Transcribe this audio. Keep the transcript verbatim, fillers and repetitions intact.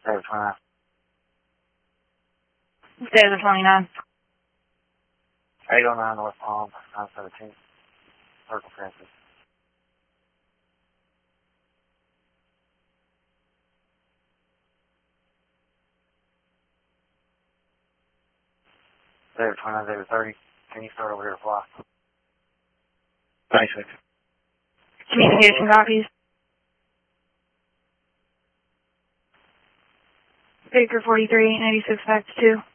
David twenty-nine. David twenty-nine. eight oh nine North Palm, nine seventeen. Circle Francis. David twenty-nine, David thirty. Can you start over here to fly? ninety-six. Communication copies. Baker forty-three, ninety-six back to two.